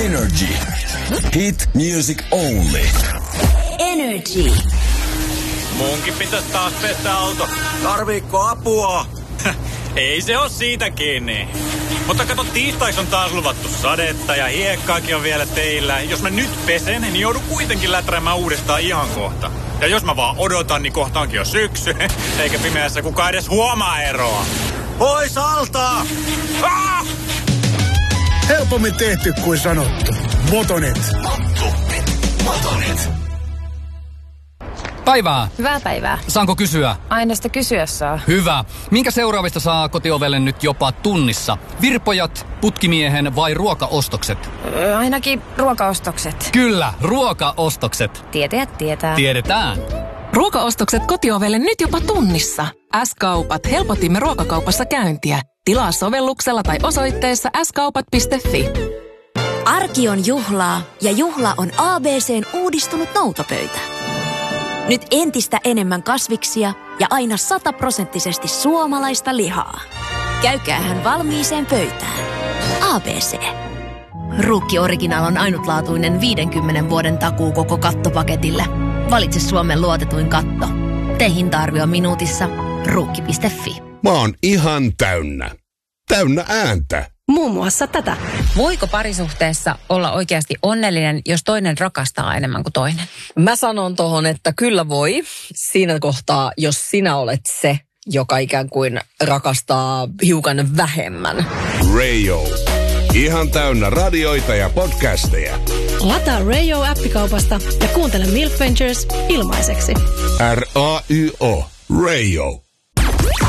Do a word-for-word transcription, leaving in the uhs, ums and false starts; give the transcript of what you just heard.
Energy. Hit music only. Energy. Munkin pitäisi taas pestä auto. Tarviikko apua? Ei se oo siitä kiinni. Mutta kato, tiistaiksi on taas luvattu sadetta ja hiekkaakin on vielä teillä. Jos mä nyt pesen, niin joudun kuitenkin läträämään uudestaan ihan kohta. Ja jos mä vaan odotan, niin kohta onkin jo syksy. Eikä pimeässä kukaan edes huomaa eroa. Pois alta! Ah! Helpommin tehty kuin sanottu. Motonet. Motonet. Päivää. Hyvää päivää. Saanko kysyä? Aina sitä kysyä saa. Hyvä. Minkä seuraavista saa kotiovelle nyt jopa tunnissa? Virpojat, putkimiehen vai ruokaostokset? Öö, ainakin ruokaostokset. Kyllä, ruokaostokset. Tietäjät tietää. Tiedetään. Ruokaostokset kotiovelle nyt jopa tunnissa. S-kaupat. Helpotimme ruokakaupassa käyntiä. Tilaa sovelluksella tai osoitteessa s kaupat piste f i. Arki on juhlaa ja juhla on A B C:n uudistunut noutopöytä. Nyt entistä enemmän kasviksia ja aina sataprosenttisesti suomalaista lihaa. Käykäähän valmiiseen pöytään. A B C. Ruukki Original on ainutlaatuinen viidenkymmenen vuoden takuu koko kattopaketille. Valitse Suomen luotetuin katto. Tee hinta-arvio minuutissa. Ruukki piste f i. Mä oon ihan täynnä. Täynnä ääntä. Muun muassa tätä. Voiko parisuhteessa olla oikeasti onnellinen, jos toinen rakastaa enemmän kuin toinen? Mä sanon tohon, että kyllä voi. Siinä kohtaa, jos sinä olet se, joka ikään kuin rakastaa hiukan vähemmän. Radio. Ihan täynnä radioita ja podcasteja. Lataa Radio-appikaupasta ja kuuntele Milk Ventures ilmaiseksi. R A Y O. Radio.